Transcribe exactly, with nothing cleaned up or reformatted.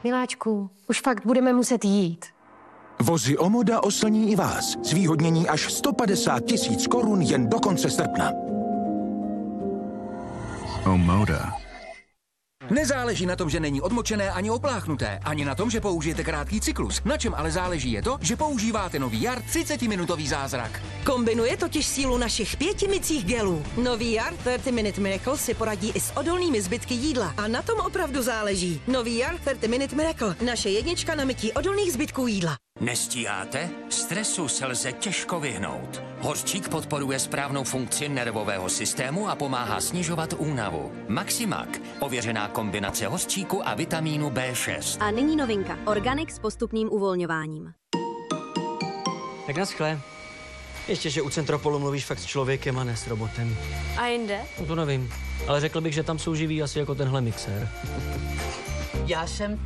Miláčku, už fakt budeme muset jít. Vozy Omoda oslní i vás. Zvýhodnění až sto padesát tisíc korun jen do konce srpna. Omoda. Nezáleží na tom, že není odmočené ani opláchnuté, ani na tom, že použijete krátký cyklus. Na čem ale záleží je to, že používáte nový Jar třicetiminutový zázrak. Kombinuje totiž sílu našich pěti mycích gelů. Nový Jar třicet Minute Miracle si poradí i s odolnými zbytky jídla. A na tom opravdu záleží. Nový Jar třicet Minute Miracle. Naše jednička na mytí odolných zbytků jídla. Nestíháte? Stresu se lze těžko vyhnout. Hořčík podporuje správnou funkci nervového systému a pomáhá snižovat únavu. Maximak, ověřená kombinace hořčíku a vitamínu bé šest. A nyní novinka. Organic s postupným uvolňováním. Tak naschle. Ještě, že u Centropolu mluvíš fakt s člověkem a ne s robotem. A jinde? No to nevím, ale řekl bych, že tam jsou živí asi jako tenhle mixér. Já jsem